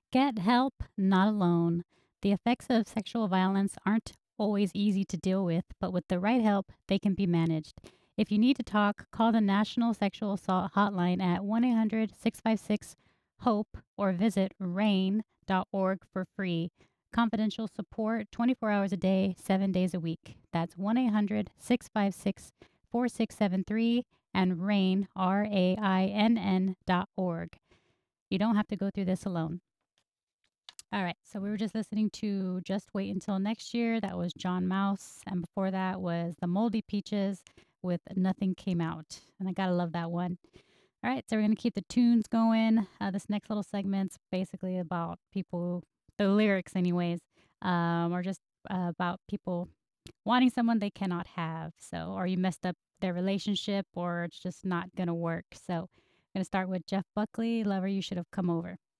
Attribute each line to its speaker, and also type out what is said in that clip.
Speaker 1: Get help, not alone. The effects of sexual violence aren't always easy to deal with, but with the right help, they can be managed. If you need to talk, call the National Sexual Assault Hotline at 1 800 656 HOPE or visit RAIN.org for free. Confidential support 24 hours a day, 7 days a week. That's 1 800 656 4673 and RAIN, RAINN.org. You don't have to go through this alone. All right. So we were just listening to Just Wait Until Next Year. That was John Mouse. And before that was The Moldy Peaches with Nothing Came Out. And I got to love that one. All right. So we're going to keep the tunes going. This next little segment's basically about people, the lyrics, anyways, are just about people wanting someone they cannot have. So, or you messed up their relationship or it's just not going to work. So, I'm going to start with Jeff Buckley, Lover, You Should Have Come Over.